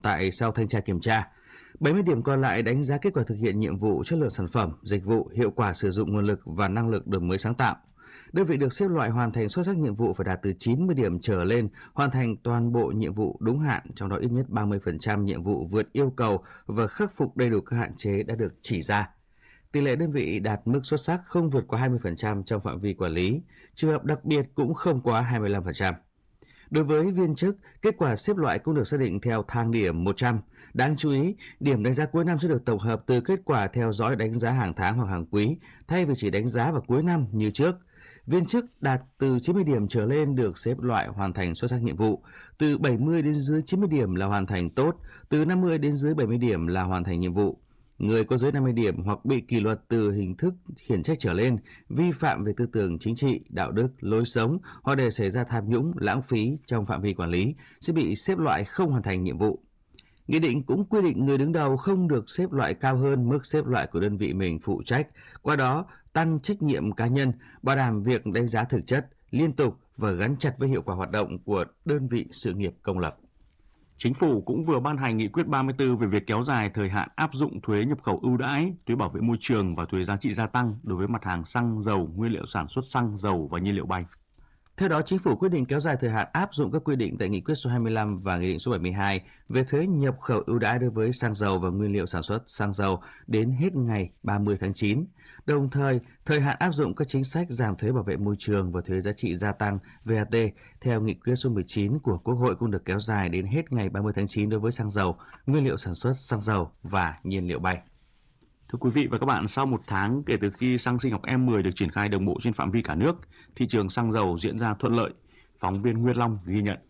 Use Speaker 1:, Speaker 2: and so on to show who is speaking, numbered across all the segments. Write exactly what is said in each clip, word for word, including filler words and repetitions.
Speaker 1: tại sau thanh tra kiểm tra. bảy mươi điểm còn lại đánh giá kết quả thực hiện nhiệm vụ, chất lượng sản phẩm, dịch vụ, hiệu quả sử dụng nguồn lực và năng lực đổi mới sáng tạo. Đơn vị được xếp loại hoàn thành xuất sắc nhiệm vụ phải đạt từ chín mươi điểm trở lên, hoàn thành toàn bộ nhiệm vụ đúng hạn, trong đó ít nhất ba mươi phần trăm nhiệm vụ vượt yêu cầu và khắc phục đầy đủ các hạn chế đã được chỉ ra. Tỷ lệ đơn vị đạt mức xuất sắc không vượt quá hai mươi phần trăm trong phạm vi quản lý, trường hợp đặc biệt cũng không quá hai mươi lăm phần trăm. Đối với viên chức, kết quả xếp loại cũng được xác định theo thang điểm một trăm. Đáng chú ý, điểm đánh giá cuối năm sẽ được tổng hợp từ kết quả theo dõi đánh giá hàng tháng hoặc hàng quý, thay vì chỉ đánh giá vào cuối năm như trước. Viên chức đạt từ chín mươi điểm trở lên được xếp loại hoàn thành xuất sắc nhiệm vụ, từ bảy mươi đến dưới chín mươi điểm là hoàn thành tốt, từ năm mươi đến dưới bảy mươi điểm là hoàn thành nhiệm vụ. Người có dưới năm mươi điểm hoặc bị kỷ luật từ hình thức khiển trách trở lên, vi phạm về tư tưởng chính trị, đạo đức, lối sống hoặc để xảy ra tham nhũng, lãng phí trong phạm vi quản lý sẽ bị xếp loại không hoàn thành nhiệm vụ. Nghị định cũng quy định người đứng đầu không được xếp loại cao hơn mức xếp loại của đơn vị mình phụ trách, qua đó tăng trách nhiệm cá nhân, bảo đảm việc đánh giá thực chất, liên tục và gắn chặt với hiệu quả hoạt động của đơn vị sự nghiệp công lập.
Speaker 2: Chính phủ cũng vừa ban hành nghị quyết ba mươi tư về việc kéo dài thời hạn áp dụng thuế nhập khẩu ưu đãi, thuế bảo vệ môi trường và thuế giá trị gia tăng đối với mặt hàng xăng, dầu, nguyên liệu sản xuất xăng, dầu và nhiên liệu bay.
Speaker 1: Theo đó, Chính phủ quyết định kéo dài thời hạn áp dụng các quy định tại Nghị quyết số hai mươi lăm và Nghị định số bảy mươi hai về thuế nhập khẩu ưu đãi đối với xăng dầu và nguyên liệu sản xuất xăng dầu đến hết ngày ba mươi tháng chín. Đồng thời, thời hạn áp dụng các chính sách giảm thuế bảo vệ môi trường và thuế giá trị gia tăng vê a tê theo Nghị quyết số mười chín của Quốc hội cũng được kéo dài đến hết ngày ba mươi tháng chín đối với xăng dầu, nguyên liệu sản xuất xăng dầu và nhiên liệu bay.
Speaker 2: Thưa quý vị và các bạn, sau một tháng kể từ khi xăng sinh học E mười được triển khai đồng bộ trên phạm vi cả nước, thị trường xăng dầu diễn ra thuận lợi. Phóng viên Nguyên Long ghi nhận.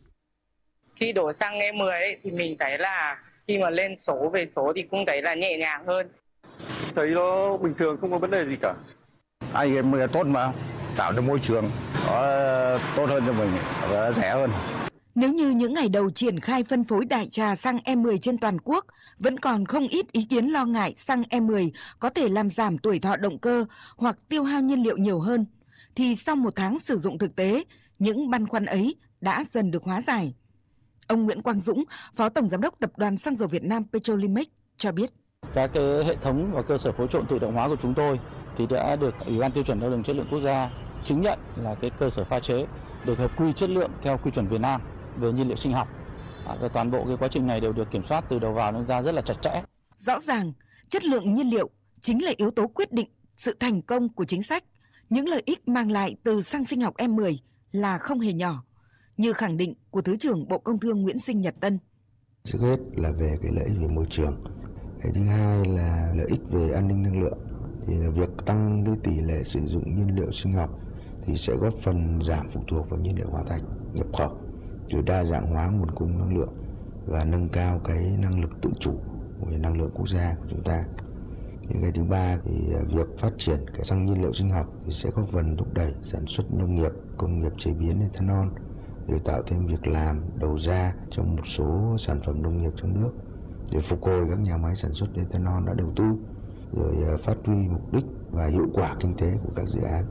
Speaker 3: Khi đổ xăng E mười ấy, thì mình thấy là khi mà lên số về số thì cũng thấy là nhẹ nhàng hơn.
Speaker 4: Thấy nó bình thường, không có vấn đề gì cả.
Speaker 5: Ai E mười tốt mà, tạo ra môi trường nó tốt hơn cho mình và rẻ hơn.
Speaker 6: Nếu như những ngày đầu triển khai phân phối đại trà xăng E mười trên toàn quốc, vẫn còn không ít ý kiến lo ngại xăng E mười có thể làm giảm tuổi thọ động cơ hoặc tiêu hao nhiên liệu nhiều hơn, thì sau một tháng sử dụng thực tế, những băn khoăn ấy đã dần được hóa giải. Ông Nguyễn Quang Dũng, Phó Tổng Giám đốc Tập đoàn Xăng dầu Việt Nam Petrolimex cho biết.
Speaker 7: Các cái hệ thống và cơ sở phối trộn tự động hóa của chúng tôi thì đã được Ủy ban tiêu chuẩn đo lường chất lượng quốc gia chứng nhận là cái cơ sở pha chế được hợp quy chất lượng theo quy chuẩn Việt Nam về nhiên liệu sinh học. À, và toàn bộ cái quá trình này đều được kiểm soát từ đầu vào đến ra rất là chặt chẽ.
Speaker 6: Rõ ràng, chất lượng nhiên liệu chính là yếu tố quyết định sự thành công của chính sách. Những lợi ích mang lại từ xăng sinh học E mười là không hề nhỏ, như khẳng định của Thứ trưởng Bộ Công Thương Nguyễn Sinh Nhật Tân.
Speaker 8: Trước hết là về cái lợi ích về môi trường. Cái thứ hai là lợi ích về an ninh năng lượng. Thì là việc tăng cái tỷ lệ sử dụng nhiên liệu sinh học thì sẽ góp phần giảm phụ thuộc vào nhiên liệu hóa thạch nhập khẩu, rồi đa dạng hóa nguồn cung năng lượng và nâng cao cái năng lực tự chủ của năng lượng quốc gia của chúng ta. Những cái thứ ba thì việc phát triển cái xăng nhiên liệu sinh học thì sẽ góp phần thúc đẩy sản xuất nông nghiệp, công nghiệp chế biến ethanol, để tạo thêm việc làm đầu ra trong một số sản phẩm nông nghiệp trong nước, để phục hồi các nhà máy sản xuất ethanol đã đầu tư, rồi phát huy mục đích và hiệu quả kinh tế của các dự án.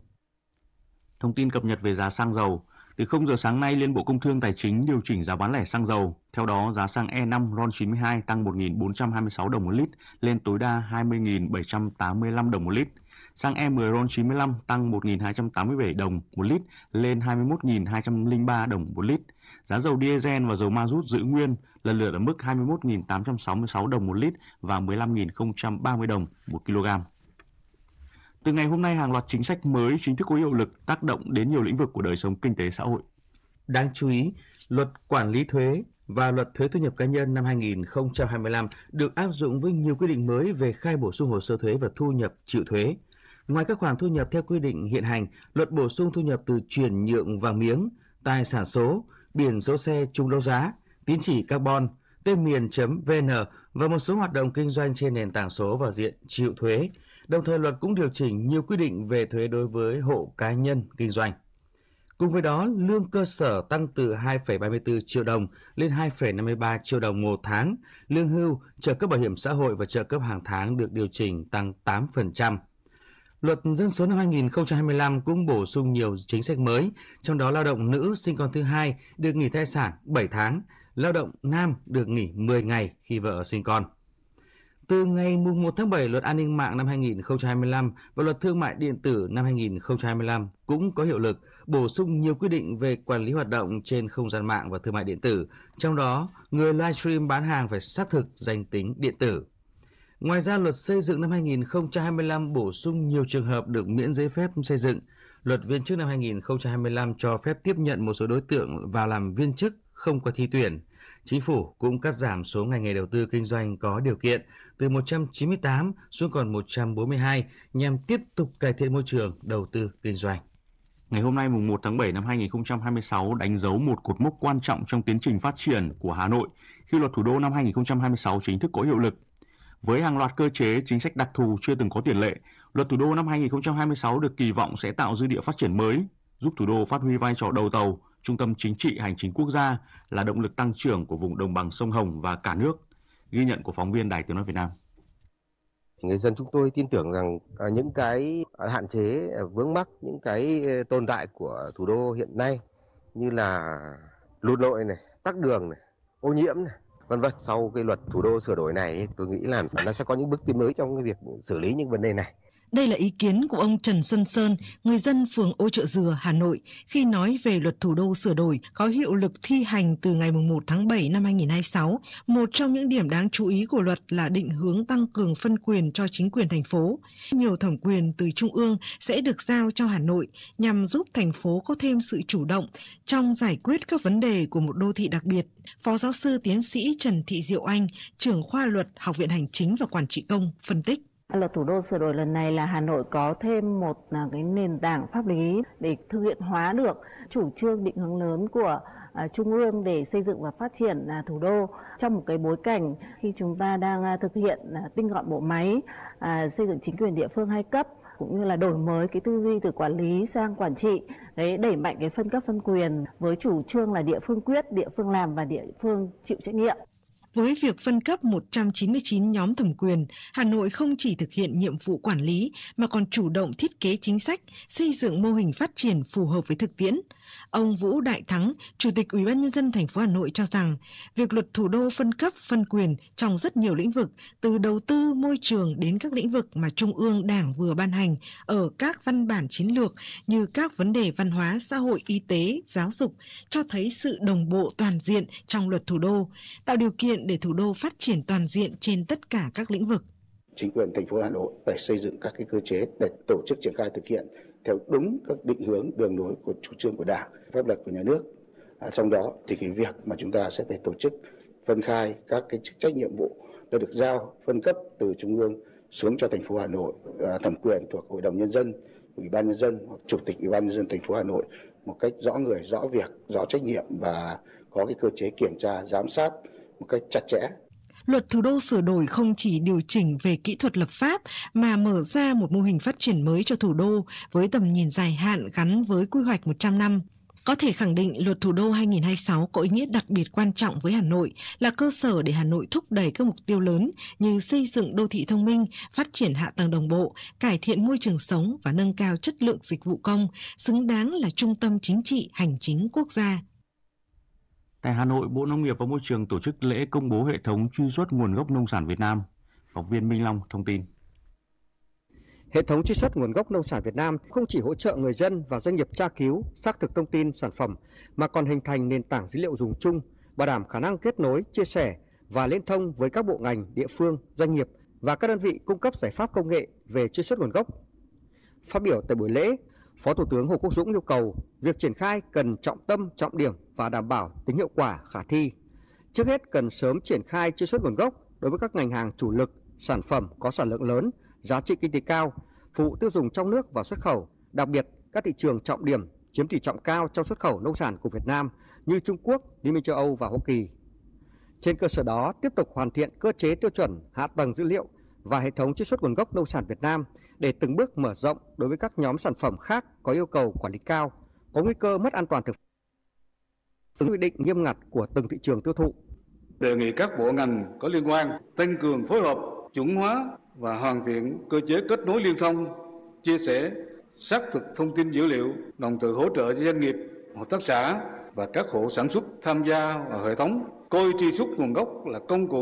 Speaker 2: Thông tin cập nhật về giá xăng dầu. Từ không giờ sáng nay, Liên Bộ Công Thương Tài chính điều chỉnh giá bán lẻ xăng dầu. Theo đó, giá xăng E năm RON chín mươi hai tăng một nghìn bốn trăm hai mươi sáu đồng một lít lên tối đa hai mươi nghìn bảy trăm tám mươi lăm đồng một lít. Xăng E mười RON chín mươi lăm tăng một nghìn hai trăm tám mươi bảy đồng một lít lên hai mươi mốt nghìn hai trăm lẻ ba đồng một lít. Giá dầu diesel và dầu ma rút giữ nguyên, lần lượt ở mức hai mươi mốt nghìn tám trăm sáu mươi sáu đồng một lít và mười lăm nghìn không trăm ba mươi đồng một kg. Từ ngày hôm nay, hàng loạt chính sách mới chính thức có hiệu lực tác động đến nhiều lĩnh vực của đời sống kinh tế xã hội.
Speaker 1: Đáng chú ý, Luật Quản lý thuế và Luật Thuế thu nhập cá nhân năm hai nghìn không trăm hai mươi lăm được áp dụng với nhiều quy định mới về khai bổ sung hồ sơ thuế và thu nhập chịu thuế. Ngoài các khoản thu nhập theo quy định hiện hành, luật bổ sung thu nhập từ chuyển nhượng vàng miếng, tài sản số, biển số xe chung đấu giá, tín chỉ carbon, tên miền.vn và một số hoạt động kinh doanh trên nền tảng số vào diện chịu thuế. Đồng thời, luật cũng điều chỉnh nhiều quy định về thuế đối với hộ cá nhân kinh doanh. Cùng với đó, lương cơ sở tăng từ hai phẩy ba mươi tư triệu đồng lên hai phẩy năm mươi ba triệu đồng một tháng. Lương hưu, trợ cấp bảo hiểm xã hội và trợ cấp hàng tháng được điều chỉnh tăng tám phần trăm. Luật dân số năm hai nghìn không trăm hai mươi lăm cũng bổ sung nhiều chính sách mới, trong đó lao động nữ sinh con thứ hai được nghỉ thai sản bảy tháng, Lao động nam được nghỉ mười ngày khi vợ sinh con. Từ ngày mùng một tháng bảy, Luật An ninh mạng năm hai nghìn không trăm hai mươi lăm và Luật Thương mại điện tử năm hai nghìn không trăm hai mươi lăm cũng có hiệu lực, bổ sung nhiều quy định về quản lý hoạt động trên không gian mạng và thương mại điện tử, trong đó người livestream bán hàng phải xác thực danh tính điện tử. Ngoài ra, Luật Xây dựng năm hai nghìn không trăm hai mươi lăm bổ sung nhiều trường hợp được miễn giấy phép xây dựng. Luật viên chức năm hai nghìn không trăm hai mươi lăm cho phép tiếp nhận một số đối tượng vào làm viên chức không qua thi tuyển. Chính phủ cũng cắt giảm số ngành nghề đầu tư kinh doanh có điều kiện từ một trăm chín mươi tám xuống còn một trăm bốn mươi hai nhằm tiếp tục cải thiện môi trường đầu tư kinh doanh.
Speaker 2: Ngày hôm nay mùng một tháng bảy năm hai nghìn không trăm hai mươi sáu đánh dấu một cột mốc quan trọng trong tiến trình phát triển của Hà Nội khi Luật Thủ đô năm hai nghìn không trăm hai mươi sáu chính thức có hiệu lực. Với hàng loạt cơ chế chính sách đặc thù chưa từng có tiền lệ, Luật Thủ đô năm hai nghìn không trăm hai mươi sáu được kỳ vọng sẽ tạo dư địa phát triển mới, giúp thủ đô phát huy vai trò đầu tàu, trung tâm chính trị hành chính quốc gia, là động lực tăng trưởng của vùng đồng bằng sông Hồng và cả nước. Ghi nhận của phóng viên Đài Tiếng nói Việt Nam.
Speaker 9: Người dân chúng tôi tin tưởng rằng những cái hạn chế vướng mắc, những cái tồn tại của thủ đô hiện nay như là lụt lội này, tắc đường này, ô nhiễm này, vân vân. Sau cái luật thủ đô sửa đổi này, tôi nghĩ là nó sẽ có những bước tiến mới trong cái việc xử lý những vấn đề này.
Speaker 6: Đây là ý kiến của ông Trần Xuân Sơn, người dân phường Ô Chợ Dừa, Hà Nội, khi nói về luật thủ đô sửa đổi có hiệu lực thi hành từ ngày mùng một tháng bảy năm hai nghìn không trăm hai mươi sáu. Một trong những điểm đáng chú ý của luật là định hướng tăng cường phân quyền cho chính quyền thành phố. Nhiều thẩm quyền từ trung ương sẽ được giao cho Hà Nội nhằm giúp thành phố có thêm sự chủ động trong giải quyết các vấn đề của một đô thị đặc biệt. Phó giáo sư tiến sĩ Trần Thị Diệu Anh, trưởng khoa luật Học viện Hành chính và Quản trị công, phân tích.
Speaker 10: Luật thủ đô sửa đổi lần này là Hà Nội có thêm một cái nền tảng pháp lý để thực hiện hóa được chủ trương định hướng lớn của uh, Trung ương để xây dựng và phát triển uh, thủ đô trong một cái bối cảnh khi chúng ta đang uh, thực hiện uh, tinh gọn bộ máy, uh, xây dựng chính quyền địa phương hai cấp, cũng như là đổi mới cái tư duy từ quản lý sang quản trị, đấy, đẩy mạnh cái phân cấp phân quyền với chủ trương là địa phương quyết, địa phương làm và địa phương chịu trách nhiệm.
Speaker 6: Với việc phân cấp một trăm chín mươi chín nhóm thẩm quyền, Hà Nội không chỉ thực hiện nhiệm vụ quản lý mà còn chủ động thiết kế chính sách, xây dựng mô hình phát triển phù hợp với thực tiễn. Ông Vũ Đại Thắng, Chủ tịch Ủy ban nhân dân thành phố Hà Nội cho rằng, việc luật thủ đô phân cấp, phân quyền trong rất nhiều lĩnh vực, từ đầu tư, môi trường đến các lĩnh vực mà Trung ương Đảng vừa ban hành ở các văn bản chiến lược như các vấn đề văn hóa, xã hội, y tế, giáo dục, cho thấy sự đồng bộ toàn diện trong luật thủ đô, tạo điều kiện để thủ đô phát triển toàn diện trên tất cả các lĩnh vực.
Speaker 11: Chính quyền thành phố Hà Nội phải xây dựng các cái cơ chế để tổ chức triển khai thực hiện theo đúng các định hướng, đường lối của chủ trương của Đảng, pháp luật của nhà nước. À, trong đó thì cái việc mà chúng ta sẽ phải tổ chức phân khai các cái chức trách nhiệm vụ đã được giao phân cấp từ trung ương xuống cho thành phố Hà Nội, à, thẩm quyền thuộc Hội đồng nhân dân, Ủy ban nhân dân hoặc Chủ tịch Ủy ban nhân dân thành phố Hà Nội một cách rõ người, rõ việc, rõ trách nhiệm và có cái cơ chế kiểm tra, giám sát một cách chặt chẽ.
Speaker 6: Luật thủ đô sửa đổi không chỉ điều chỉnh về kỹ thuật lập pháp mà mở ra một mô hình phát triển mới cho thủ đô với tầm nhìn dài hạn gắn với quy hoạch một trăm năm. Có thể khẳng định luật thủ đô hai nghìn không trăm hai mươi sáu có ý nghĩa đặc biệt quan trọng với Hà Nội, là cơ sở để Hà Nội thúc đẩy các mục tiêu lớn như xây dựng đô thị thông minh, phát triển hạ tầng đồng bộ, cải thiện môi trường sống và nâng cao chất lượng dịch vụ công, xứng đáng là trung tâm chính trị hành chính quốc gia.
Speaker 2: Tại Hà Nội, Bộ Nông nghiệp và Môi trường tổ chức lễ công bố hệ thống truy xuất nguồn gốc nông sản Việt Nam. Phóng viên Minh Long thông tin.
Speaker 12: Hệ thống truy xuất nguồn gốc nông sản Việt Nam không chỉ hỗ trợ người dân và doanh nghiệp tra cứu, xác thực thông tin sản phẩm mà còn hình thành nền tảng dữ liệu dùng chung, bảo đảm khả năng kết nối, chia sẻ và liên thông với các bộ ngành, địa phương, doanh nghiệp và các đơn vị cung cấp giải pháp công nghệ về truy xuất nguồn gốc. Phát biểu tại buổi lễ, Phó Thủ tướng Hồ Quốc Dũng yêu cầu việc triển khai cần trọng tâm, trọng điểm và đảm bảo tính hiệu quả khả thi. Trước hết cần sớm triển khai truy xuất nguồn gốc đối với các ngành hàng chủ lực, sản phẩm có sản lượng lớn, giá trị kinh tế cao, phục vụ tiêu dùng trong nước và xuất khẩu, đặc biệt các thị trường trọng điểm chiếm tỷ trọng cao trong xuất khẩu nông sản của Việt Nam như Trung Quốc, Liên minh châu Âu và Hoa Kỳ. Trên cơ sở đó, tiếp tục hoàn thiện cơ chế tiêu chuẩn, hạ tầng dữ liệu và hệ thống truy xuất nguồn gốc nông sản Việt Nam để từng bước mở rộng đối với các nhóm sản phẩm khác có yêu cầu quản lý cao, có nguy cơ mất an toàn thực phẩm, quy định nghiêm ngặt của từng thị trường tiêu thụ.
Speaker 13: Đề nghị các bộ ngành có liên quan tăng cường phối hợp, chuẩn hóa và hoàn thiện cơ chế kết nối liên thông, chia sẻ, xác thực thông tin dữ liệu, đồng thời hỗ trợ cho doanh nghiệp, hợp tác xã và các hộ sản xuất tham gia vào hệ thống coi truy xuất nguồn gốc là công cụ